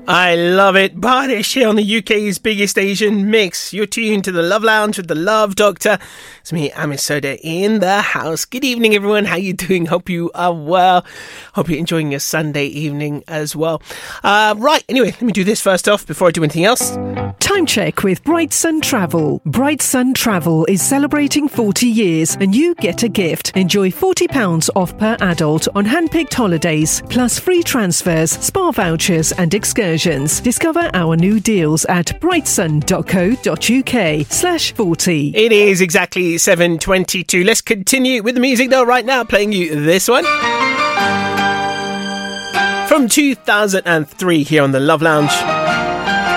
I love it. Bardish here on the UK's biggest Asian mix. You're tuned to the Love Lounge with the Love Doctor. It's me, Amis Soda, in the house. Good evening, everyone. How you doing? Hope you are well. Hope you're enjoying your Sunday evening as well. Right, anyway, let me do this first off before I do anything else. Time check with Bright Sun Travel. Bright Sun Travel is celebrating 40 years and you get a gift. Enjoy £40 off per adult on hand-picked holidays, plus free transfers, spa vouchers and excursions. Discover our new deals at brightsun.co.uk/40. It is exactly 7:22. Let's continue with the music though right now, playing you this one. From 2003 here on the Love Lounge.